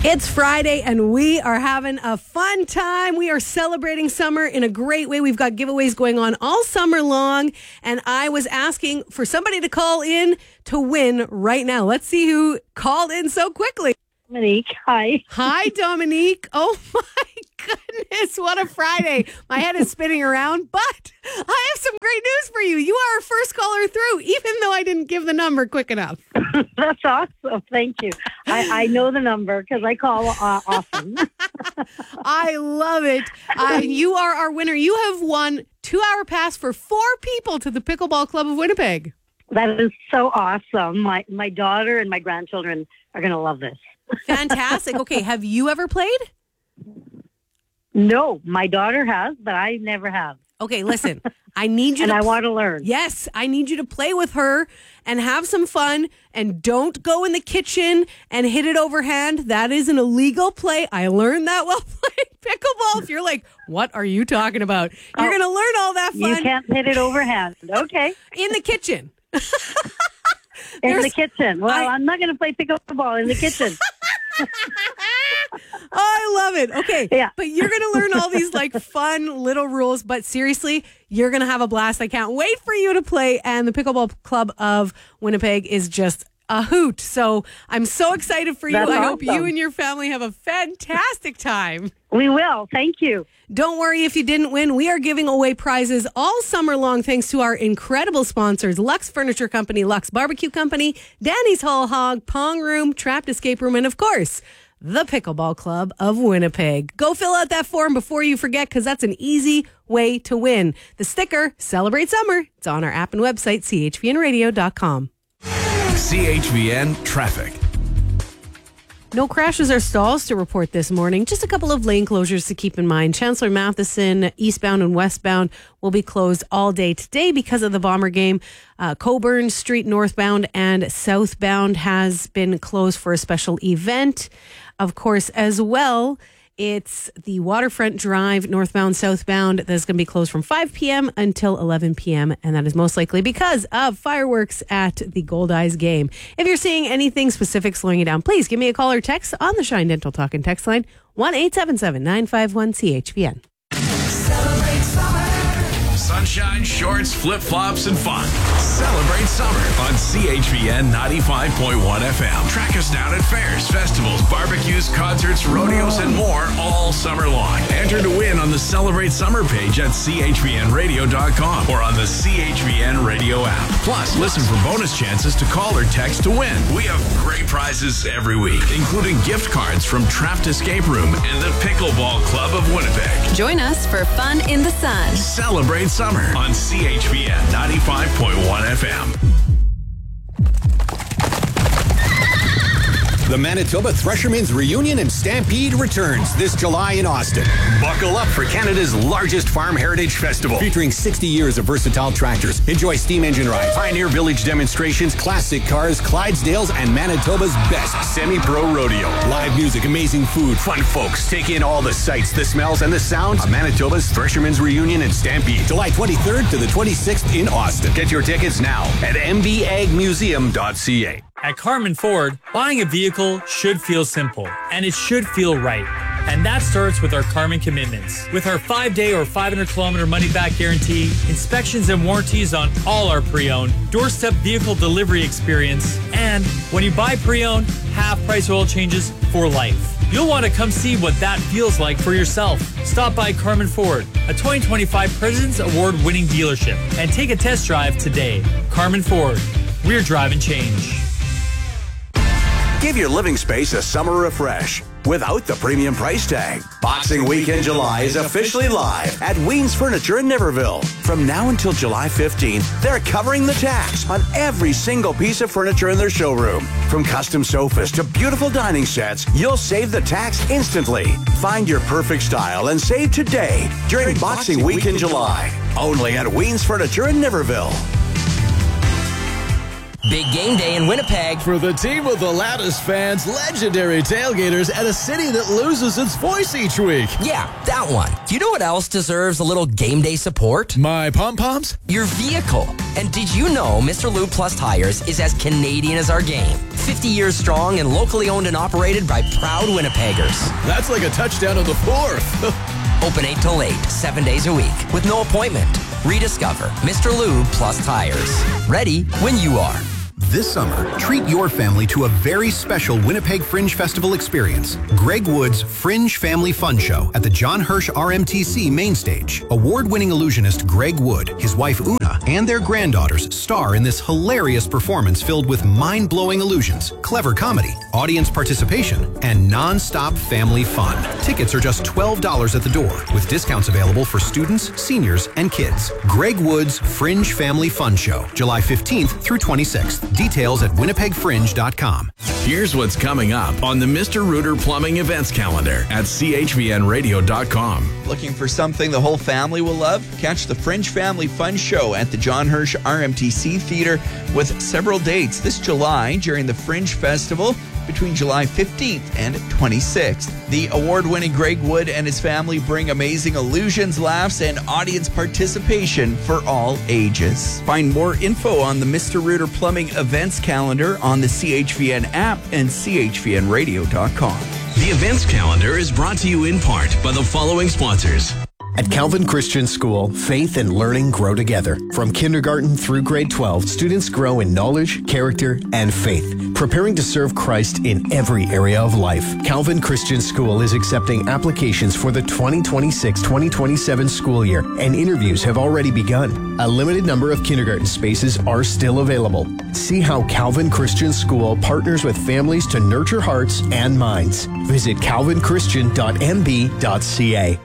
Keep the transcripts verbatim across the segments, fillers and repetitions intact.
It's Friday and we are having a fun time. We are celebrating summer in a great way. We've got giveaways going on all summer long. And I was asking for somebody to call in to win right now. Let's see who called in so quickly. Dominique, hi. Hi, Dominique. Oh my goodness, what a Friday. My head is spinning around, but I have some great news for you. You are our first caller through, even though I didn't give the number quick enough. That's awesome. Thank you. I, I know the number because I call uh, often. I love it. Uh, you are our winner. You have won two-hour pass for four people to the Pickleball Club of Winnipeg. That is so awesome. My, my daughter and my grandchildren are going to love this. Fantastic. Okay, have you ever played? No, my daughter has, but I never have. Okay, listen, I need you and to... I want to learn. Yes, I need you to play with her and have some fun, and don't go in the kitchen and hit it overhand. That is an illegal play. I learned that while playing pickleball. If you're like, what are you talking about? You're Oh, going to learn all that fun. You can't hit it overhand. Okay. In the kitchen. In There's- the kitchen. Well, I- I'm not going to play pickleball in the kitchen. Oh, I love it. Okay. Yeah. But you're going to learn all these like fun little rules. But seriously, you're going to have a blast. I can't wait for you to play. And the Pickleball Club of Winnipeg is just a hoot. So I'm so excited for you. That's I hope awesome. you and your family have a fantastic time. We will. Thank you. Don't worry if you didn't win. We are giving away prizes all summer long thanks to our incredible sponsors, Lux Furniture Company, Lux Barbecue Company, Danny's Whole Hog, Pong Room, Trapped Escape Room, and of course, the Pickleball Club of Winnipeg. Go fill out that form before you forget, because that's an easy way to win. The sticker, Celebrate Summer. It's on our app and website, c h v n radio dot com. C H V N Traffic. No crashes or stalls to report this morning. Just a couple of lane closures to keep in mind. Chancellor Matheson, eastbound and westbound, will be closed all day today because of the Bomber game. Uh, Coburn Street northbound and southbound has been closed for a special event. Of course, as well, it's the Waterfront Drive northbound, southbound that's going to be closed from five p.m. until eleven p.m. And that is most likely because of fireworks at the Gold Eyes game. If you're seeing anything specific slowing you down, please give me a call or text on the Shine Dental Talk and text line one eight seven seven, nine five one, C H V N. Celebrate summer. Sunshine, shorts, flip-flops, and fun. Celebrate summer on C H V N ninety-five point one F M. Track us down at fairs, festivals, barbecues, concerts, rodeos, and more all summer long. Enter to win on the Celebrate Summer page at c h v n radio dot com or on the C H V N Radio app. Plus, listen for bonus chances to call or text to win. We have great prizes every week, including gift cards from Trapped Escape Room and the Pickleball Club of Winnipeg. Join us for fun in the sun. Celebrate summer on C H V N ninety-five point one F M. The Manitoba Threshermen's Reunion and Stampede returns this July in Austin. Buckle up for Canada's largest farm heritage festival. Featuring sixty years of versatile tractors. Enjoy steam engine rides, Pioneer Village demonstrations, classic cars, Clydesdales, and Manitoba's best semi-pro rodeo. Live music, amazing food, fun folks. Take in all the sights, the smells, and the sounds of Manitoba's Threshermen's Reunion and Stampede. July twenty-third to the twenty-sixth in Austin. Get your tickets now at m b ag museum dot c a. At Carmen Ford, buying a vehicle should feel simple, and it should feel right. And that starts with our Carmen commitments. With our five-day or five hundred kilometer money-back guarantee, inspections and warranties on all our pre-owned, doorstep vehicle delivery experience, and when you buy pre-owned, half-price oil changes for life. You'll want to come see what that feels like for yourself. Stop by Carmen Ford, a twenty twenty-five President's Award-winning dealership, and take a test drive today. Carmen Ford, we're driving change. Give your living space a summer refresh without the premium price tag. Boxing Week in July is officially live at Ween's Furniture in Niverville. From now until July fifteenth, they're covering the tax on every single piece of furniture in their showroom. From custom sofas to beautiful dining sets, you'll save the tax instantly. Find your perfect style and save today during Boxing Week in July. Only at Ween's Furniture in Niverville. Big game day in Winnipeg. For the team of the loudest fans, legendary tailgaters, and a city that loses its voice each week. Yeah, that one. You know what else deserves a little game day support? My pom-poms? Your vehicle. And did you know Mister Lube Plus Tires is as Canadian as our game? fifty years strong and locally owned and operated by proud Winnipeggers. That's like a touchdown on the fourth. Open eight till eight, seven days a week, with no appointment. Rediscover Mister Lube Plus Tires. Ready when you are. This summer, treat your family to a very special Winnipeg Fringe Festival experience. Greg Wood's Fringe Family Fun Show at the John Hirsch R M T C main stage. Award-winning illusionist Greg Wood, his wife Una, and their granddaughters star in this hilarious performance filled with mind-blowing illusions, clever comedy, audience participation, and non-stop family fun. Tickets are just twelve dollars at the door, with discounts available for students, seniors, and kids. Greg Wood's Fringe Family Fun Show, July fifteenth through twenty-sixth. Details at winnipeg fringe dot com. Here's what's coming up on the Mister Rooter Plumbing events calendar at c h v n radio dot com. Looking for something the whole family will love? Catch the Fringe Family Fun Show at the John Hirsch R M T C Theater with several dates this July during the Fringe Festival between July fifteenth and twenty-sixth. The award-winning Greg Wood and his family bring amazing illusions, laughs, and audience participation for all ages. Find more info on the Mister Rooter Plumbing events calendar on the C H V N app and c h v n radio dot com. The events calendar is brought to you in part by the following sponsors. At Calvin Christian School, faith and learning grow together. From kindergarten through grade twelve, students grow in knowledge, character, and faith, preparing to serve Christ in every area of life. Calvin Christian School is accepting applications for the twenty twenty-six twenty twenty-seven school year, and interviews have already begun. A limited number of kindergarten spaces are still available. See how Calvin Christian School partners with families to nurture hearts and minds. Visit calvin christian dot m b dot c a.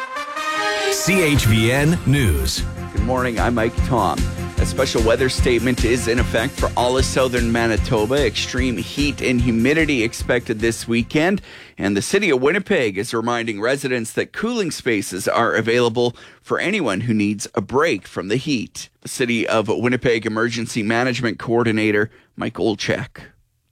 C H V N News. Good morning, I'm Mike Tom. A special weather statement is in effect for all of southern Manitoba. Extreme heat and humidity expected this weekend. And the city of Winnipeg is reminding residents that cooling spaces are available for anyone who needs a break from the heat. The City of Winnipeg Emergency Management Coordinator, Mike Olchek.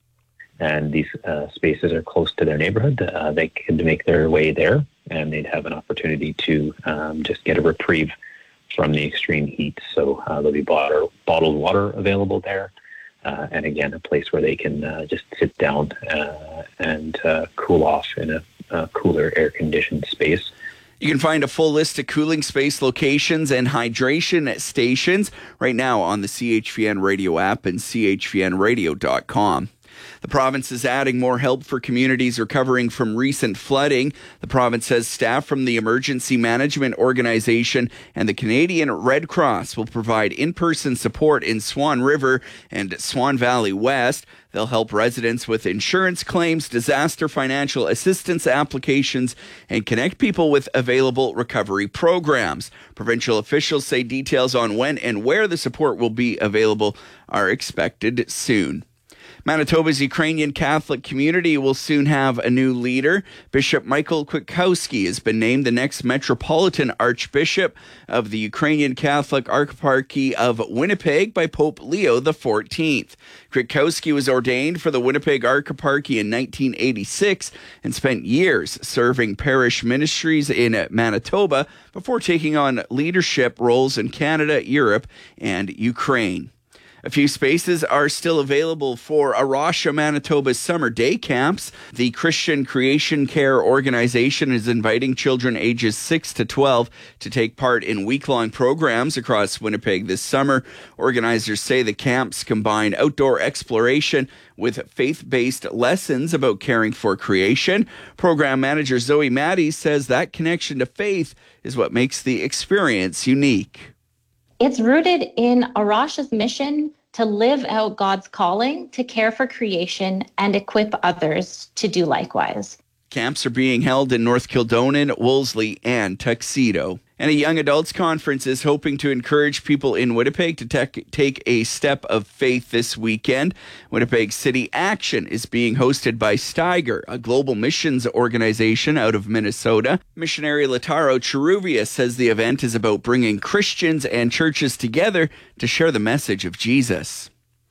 And these uh, spaces are close to their neighborhood. Uh, they could make their way there, and they'd have an opportunity to um, just get a reprieve from the extreme heat. So uh, there'll be bottled, bottled water available there. Uh, and again, a place where they can uh, just sit down uh, and uh, cool off in a uh, cooler air-conditioned space. You can find a full list of cooling space locations and hydration stations right now on the C H V N Radio app and c h v n radio dot com. The province is adding more help for communities recovering from recent flooding. The province says staff from the Emergency Management Organization and the Canadian Red Cross will provide in-person support in Swan River and Swan Valley West. They'll help residents with insurance claims, disaster financial assistance applications, and connect people with available recovery programs. Provincial officials say details on when and where the support will be available are expected soon. Manitoba's Ukrainian Catholic community will soon have a new leader. Bishop Michael Kwiatkowski has been named the next Metropolitan Archbishop of the Ukrainian Catholic Archparchy of Winnipeg by Pope Leo the fourteenth. Kwiatkowski was ordained for the Winnipeg Archparchy in nineteen eighty-six and spent years serving parish ministries in Manitoba before taking on leadership roles in Canada, Europe, and Ukraine. A few spaces are still available for Arosha, Manitoba's summer day camps. The Christian Creation Care Organization is inviting children ages six to twelve to take part in week-long programs across Winnipeg this summer. Organizers say the camps combine outdoor exploration with faith-based lessons about caring for creation. Program manager Zoe Maddie says that connection to faith is what makes the experience unique. It's rooted in Arosha's mission to live out God's calling, to care for creation, and equip others to do likewise. Camps are being held in North Kildonan, Wolseley, and Tuxedo. And a young adults conference is hoping to encourage people in Winnipeg to te- take a step of faith this weekend. Winnipeg City Action is being hosted by Steiger, a global missions organization out of Minnesota. Missionary Lataro Cheruvia says the event is about bringing Christians and churches together to share the message of Jesus.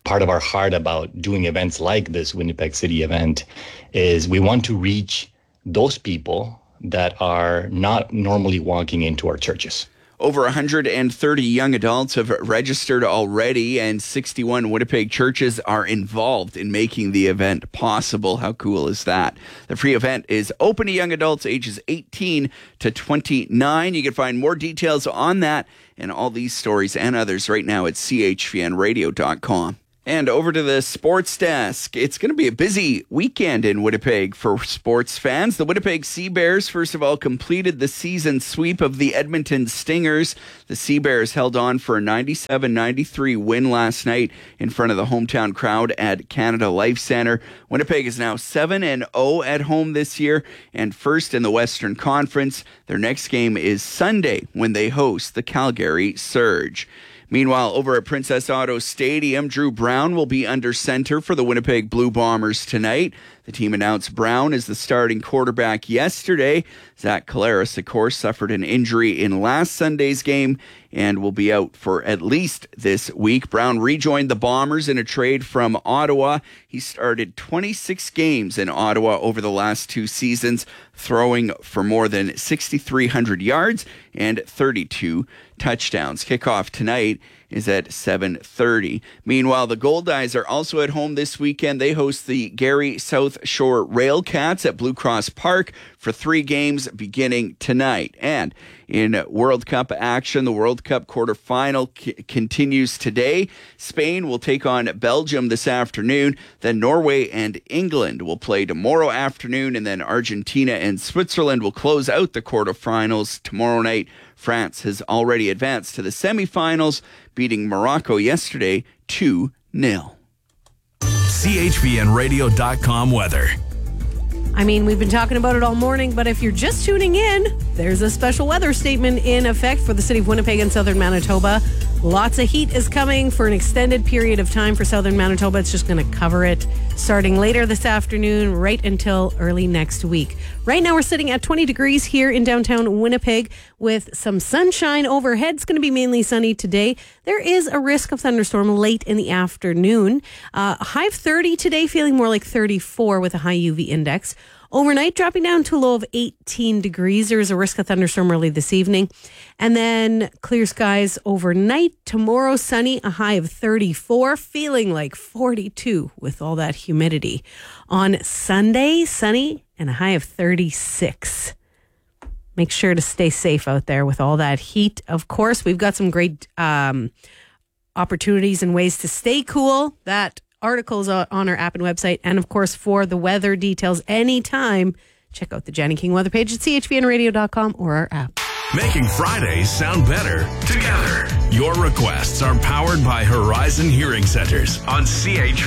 part of our heart about doing events like this Winnipeg City event is we want to reach those people that are not normally walking into our churches. Over one hundred thirty young adults have registered already, and sixty-one Winnipeg churches are involved in making the event possible. How cool is that? The free event is open to young adults ages eighteen to twenty-nine. You can find more details on that and all these stories and others right now at c h v n radio dot com. And over to the sports desk. It's going to be a busy weekend in Winnipeg for sports fans. The Winnipeg Sea Bears, first of all, completed the season sweep of the Edmonton Stingers. The Sea Bears held on for a ninety-seven ninety-three win last night in front of the hometown crowd at Canada Life Centre. Winnipeg is now seven and oh at home this year and first in the Western Conference. Their next game is Sunday when they host the Calgary Surge. Meanwhile, over at Princess Auto Stadium, Drew Brown will be under center for the Winnipeg Blue Bombers tonight. The team announced Brown as the starting quarterback yesterday. Zach Collaros, of course, suffered an injury in last Sunday's game and will be out for at least this week. Brown rejoined the Bombers in a trade from Ottawa. He started twenty-six games in Ottawa over the last two seasons, throwing for more than six thousand three hundred yards and thirty-two touchdowns. Kickoff tonight is at seven thirty. Meanwhile, the Gold Eyes are also at home this weekend. They host the Gary South Shore Railcats at Blue Cross Park for three games beginning tonight. And in World Cup action, the World Cup quarterfinal c- continues today. Spain will take on Belgium this afternoon. Then Norway and England will play tomorrow afternoon. And then Argentina and Switzerland will close out the quarterfinals tomorrow night. France has already advanced to the semifinals, beating Morocco yesterday two nil. C H V N radio dot com weather. I mean, we've been talking about it all morning, but if you're just tuning in, there's a special weather statement in effect for the city of Winnipeg and southern Manitoba. Lots of heat is coming for an extended period of time for southern Manitoba. It's just going to cover it starting later this afternoon, right until early next week. Right now, we're sitting at twenty degrees here in downtown Winnipeg with some sunshine overhead. It's going to be mainly sunny today. There is a risk of thunderstorm late in the afternoon. Uh, a high of thirty today, feeling more like thirty-four with a high U V index. Overnight, dropping down to a low of eighteen degrees. There is a risk of thunderstorm early this evening. And then clear skies overnight. Tomorrow, sunny, a high of thirty-four, feeling like forty-two with all that humidity. On Sunday, sunny and a high of thirty-six. Make sure to stay safe out there with all that heat. Of course, we've got some great um, opportunities and ways to stay cool. That articles on our app and website. And of course, for the weather details anytime, check out the Jenny King weather page at c h v n radio dot com or our app. Making Fridays sound better together. Your requests are powered by Horizon Hearing Centers on C H V N.